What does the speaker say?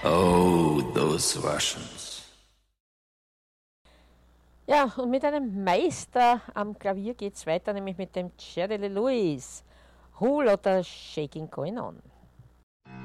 Oh, those Russians. Ja, und mit einem Meister am Klavier geht es weiter, nämlich mit dem Jerry Lee Lewis. Whole Lotta Shaking Going On.